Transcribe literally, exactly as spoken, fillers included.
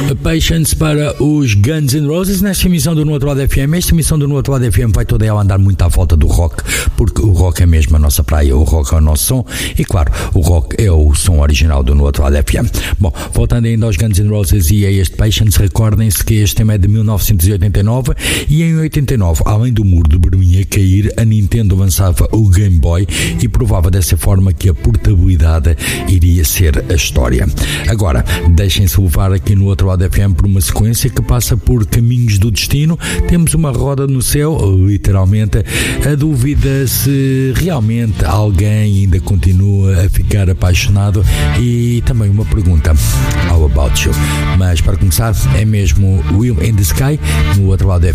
Patience para os Guns N' Roses nesta emissão do No Outro Lado F M. Esta emissão do No Outro Lado F M vai toda ela andar muito à volta do rock, porque o rock é mesmo a nossa praia, o rock é o nosso som e, claro, o rock é o som original do No Outro Lado F M. Bom, voltando ainda aos Guns N' Roses e a este Patience, recordem-se que este tema é de mil novecentos e oitenta e nove e em oitenta e nove, além do muro de Berlim a cair, a Nintendo lançava o Game Boy e provava dessa forma que a portabilidade iria ser a história. Agora, deixem-se levar aqui no Outro Lado F M por uma sequência que passa por caminhos do destino. Temos uma roda no céu, literalmente, a dúvida se realmente alguém ainda continua a ficar apaixonado e também uma pergunta: how about you? Mas para começar, é mesmo Will in the Sky no Outro Lado F M.